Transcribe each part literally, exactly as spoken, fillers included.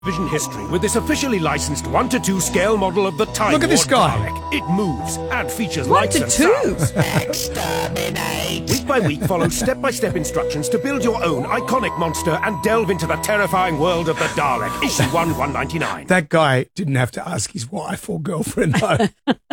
Vision history with this officially licensed one to two scale model of the Time Look at this guy. Dalek. It moves and features One lights to and two? sounds. Exterminate! Week by week, follow step-by-step instructions to build your own iconic monster and delve into the terrifying world of the Dalek. Issue one, one ninety-nine. That guy didn't have to ask his wife or girlfriend, though.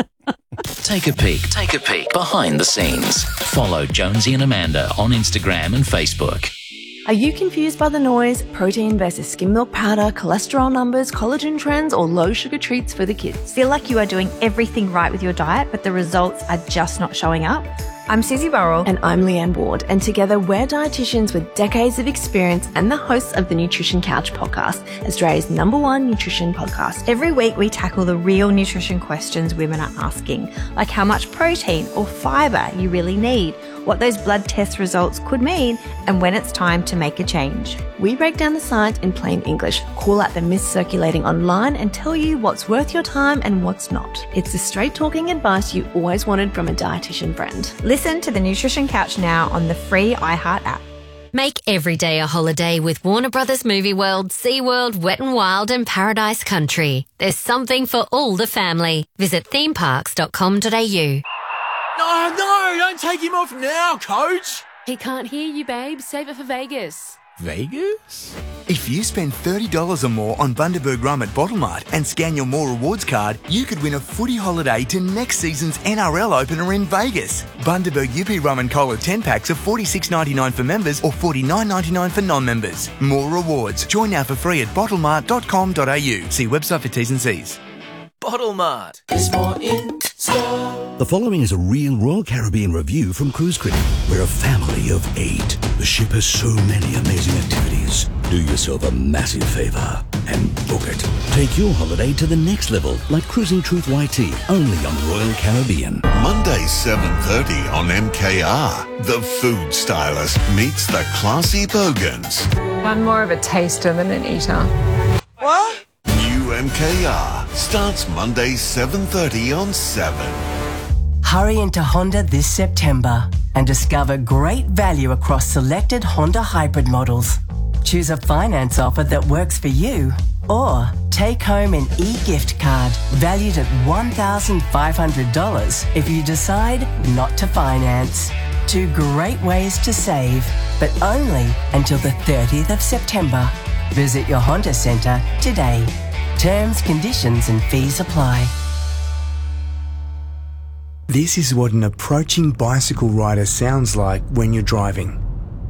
Take a peek, take a peek behind the scenes. Follow Jonesy and Amanda on Instagram and Facebook. Are you confused by the noise, protein versus skim milk powder, cholesterol numbers, collagen trends, or low sugar treats for the kids? Feel like you are doing everything right with your diet, but the results are just not showing up? I'm Susie Burrell. And I'm Leanne Ward, and together we're dietitians with decades of experience and the hosts of the Nutrition Couch podcast, Australia's number one nutrition podcast. Every week we tackle the real nutrition questions women are asking, like how much protein or fibre you really need, what those blood test results could mean, and when it's time to make a change. We break down the science in plain English, call out the myths circulating online, and tell you what's worth your time and what's not. It's the straight-talking advice you always wanted from a dietitian friend. Listen to the Nutrition Couch now on the free iHeart app. Make every day a holiday with Warner Brothers Movie World, SeaWorld, Wet n Wild and Paradise Country. There's something for all the family. Visit theme parks dot com dot a u. No, no, don't take him off now, coach. He can't hear you, babe. Save it for Vegas. Vegas? If you spend thirty dollars or more on Bundaberg Rum at Bottlemart and scan your More Rewards card, you could win a footy holiday to next season's N R L opener in Vegas. Bundaberg U P Rum and Cola ten packs are forty-six ninety-nine for members or forty-nine ninety-nine for non-members. More Rewards. Join now for free at bottlemart dot com dot a u. See website for T's and C's. Bottlemart. There's more in store. The following is a real Royal Caribbean review from Cruise Critic. We're a family of eight. The ship has so many amazing activities. Do yourself a massive favour and book it. Take your holiday to the next level, like Cruising Truth Y T, only on Royal Caribbean. Monday, seven thirty on M K R. The food stylist meets the classy bogans. I'm more of a taster than an eater. What? New M K R starts Monday, seven thirty on seven. Hurry into Honda this September and discover great value across selected Honda hybrid models. Choose a finance offer that works for you, or take home an e-gift card valued at one thousand five hundred dollars if you decide not to finance. Two great ways to save, but only until the thirtieth of September. Visit your Honda Centre today. Terms, conditions and fees apply. This is what an approaching bicycle rider sounds like when you're driving.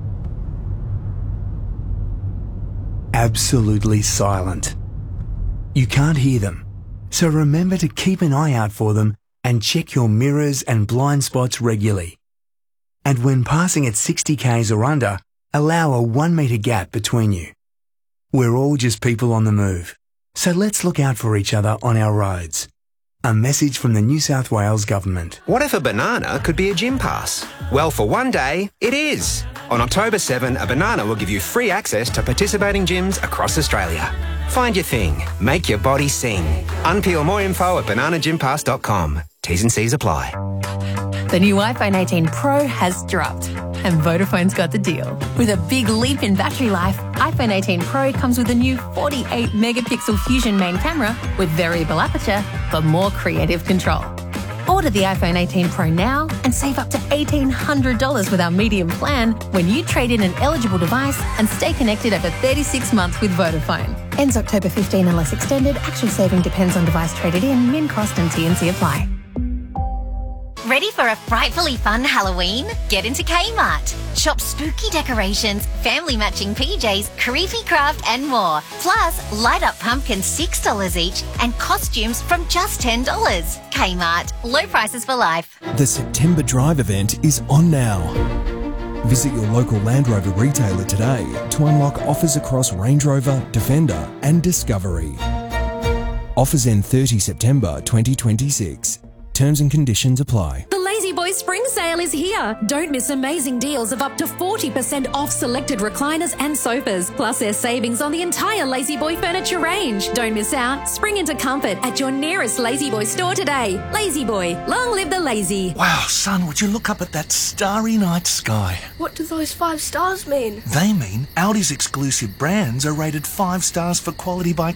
Absolutely silent. You can't hear them, so remember to keep an eye out for them and check your mirrors and blind spots regularly. And when passing at sixty kays or under, allow a one metre gap between you. We're all just people on the move, so let's look out for each other on our roads. A message from the New South Wales Government. What if a banana could be a gym pass? Well, for one day, it is. On October seventh, a banana will give you free access to participating gyms across Australia. Find your thing. Make your body sing. Unpeel more info at banana gym pass dot com. T's and C's apply. The new iPhone eighteen Pro has dropped, and Vodafone's got the deal. With a big leap in battery life, iPhone eighteen Pro comes with a new forty-eight megapixel Fusion main camera with variable aperture for more creative control. Order the iPhone eighteen Pro now and save up to eighteen hundred dollars with our medium plan when you trade in an eligible device and stay connected over thirty-six months with Vodafone. Ends October fifteenth unless extended. Actual saving depends on device traded in, min cost and T and C apply. Ready for a frightfully fun Halloween? Get into Kmart. Shop spooky decorations, family matching P Js, creepy craft and more. Plus, light up pumpkins six dollars each and costumes from just ten dollars. Kmart. Low prices for life. The September Drive event is on now. Visit your local Land Rover retailer today to unlock offers across Range Rover, Defender and Discovery. Offers end thirtieth September twenty twenty-six. Terms and conditions apply. The La-Z-Boy Spring Sale is here. Don't miss amazing deals of up to forty percent off selected recliners and sofas. Plus there's savings on the entire La-Z-Boy furniture range. Don't miss out. Spring into comfort at your nearest La-Z-Boy store today. La-Z-Boy, long live the lazy. Wow, son, would you look up at that starry night sky? What do those five stars mean? They mean Audi's exclusive brands are rated five stars for quality by